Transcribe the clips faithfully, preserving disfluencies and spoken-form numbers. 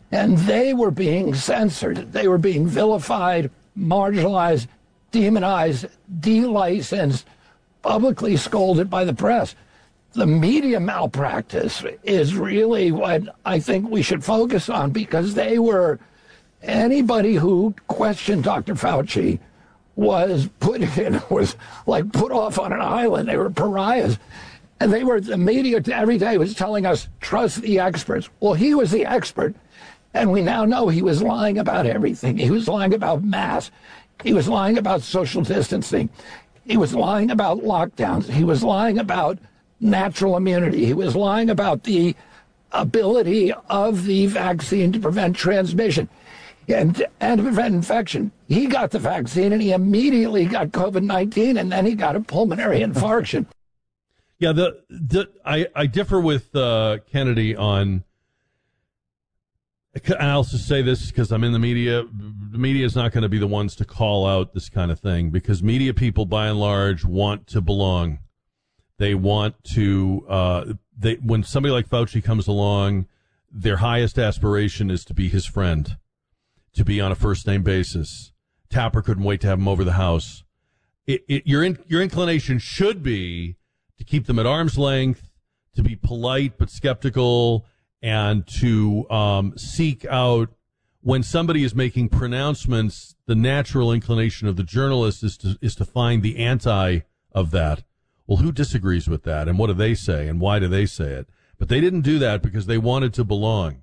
And they were being censored. They were being vilified, marginalized, demonized, delicensed, publicly scolded by the press. The media malpractice is really what I think we should focus on, because they were, anybody who questioned Doctor Fauci was put in, was like put off on an island. They were pariahs. And they were, the media every day was telling us, trust the experts. Well, he was the expert. And we now know he was lying about everything. He was lying about masks. He was lying about social distancing. He was lying about lockdowns. He was lying about natural immunity. He was lying about the ability of the vaccine to prevent transmission and, and to prevent infection. He got the vaccine and he immediately got COVID nineteen, and then he got a pulmonary infarction. Yeah, the, the I, I differ with uh, Kennedy on, and I'll just say this because I'm in the media. The media is not going to be the ones to call out this kind of thing, because media people, by and large, want to belong. They want to, uh, they, when somebody like Fauci comes along, their highest aspiration is to be his friend, to be on a first name basis. Tapper couldn't wait to have him over the house. It, it, your, in, your inclination should be to keep them at arm's length, to be polite but skeptical, and to um, seek out, when somebody is making pronouncements, the natural inclination of the journalist is to, is to find the anti of that. Well, who disagrees with that, and what do they say, and why do they say it? But they didn't do that because they wanted to belong.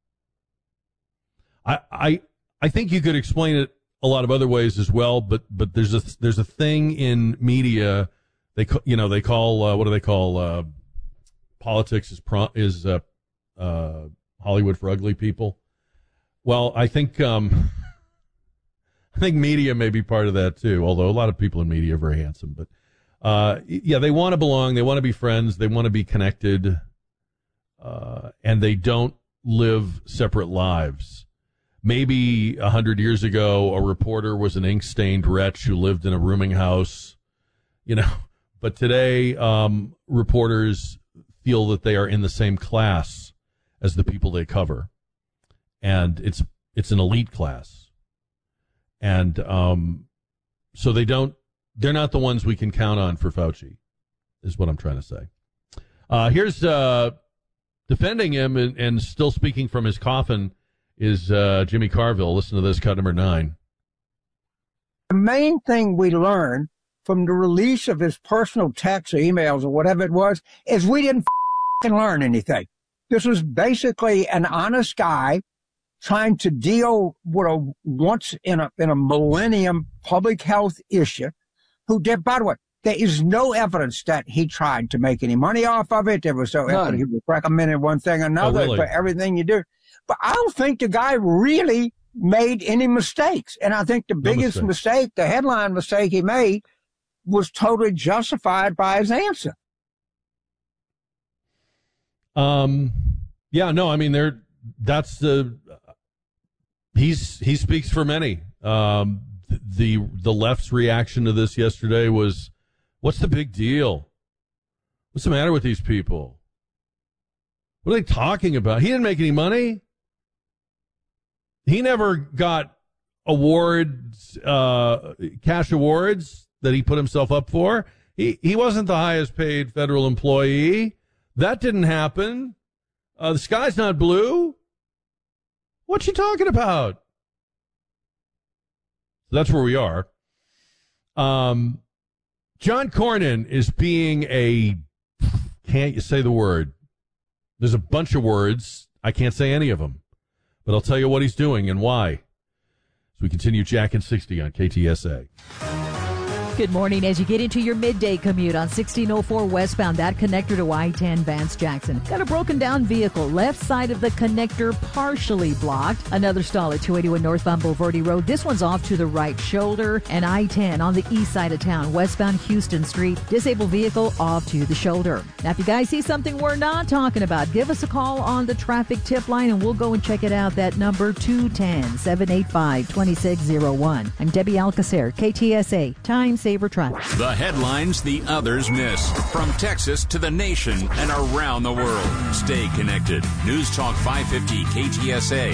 I I I think you could explain it a lot of other ways as well, but but there's a there's a thing in media, they you know they call uh, what do they call uh, politics is pro, is uh, uh, Hollywood for ugly people. Well, I think um, I think media may be part of that too. Although a lot of people in media are very handsome, but. Uh, yeah, they want to belong. They want to be friends. They want to be connected. Uh, and they don't live separate lives. Maybe a hundred years ago, a reporter was an ink-stained wretch who lived in a rooming house, you know, but today, um, reporters feel that they are in the same class as the people they cover. And it's, it's an elite class. And, um, so they don't, They're not the ones we can count on for Fauci, is what I'm trying to say. Uh, here's uh, defending him and, and still speaking from his coffin is uh, Jimmy Carville. Listen to this, cut number nine. The main thing we learned from the release of his personal texts or emails or whatever it was is we didn't f***ing learn anything. This was basically an honest guy trying to deal with a once in a, in a millennium public health issue. Who did, by the way, there is no evidence that he tried to make any money off of it. There was no None. evidence he was recommending one thing or another Oh, really? for everything you do. But I don't think the guy really made any mistakes. And I think the No biggest mistake. mistake, the headline mistake he made, was totally justified by his answer. Um, yeah, no, I mean, there, that's the, he's, he speaks for many. Um, the, the left's reaction to this yesterday was, what's the big deal? What's the matter with these people? What are they talking about? He didn't make any money. He never got awards, uh, cash awards that he put himself up for. He, he wasn't the highest paid federal employee. That didn't happen. Uh, the sky's not blue. What's she talking about? So that's where we are. Um, John Cornyn is being a, can't you say the word? There's a bunch of words. I can't say any of them. But I'll tell you what he's doing and why. As we continue Jack and sixty on K T S A. Good morning. As you get into your midday commute on sixteen oh four westbound, that connector to I ten Vance Jackson. Got a broken down vehicle. Left side of the connector partially blocked. Another stall at two eighty-one northbound Bulverde Road. This one's off to the right shoulder. And I ten on the east side of town, westbound Houston Street. Disabled vehicle off to the shoulder. Now, if you guys see something we're not talking about, give us a call on the traffic tip line and we'll go and check it out. That number, two one zero, seven eight five, two six zero one. I'm Debbie Alcacer, K T S A, Time Saver Traffic. The headlines the others miss. From Texas to the nation and around the world. Stay connected. News Talk five fifty K T S A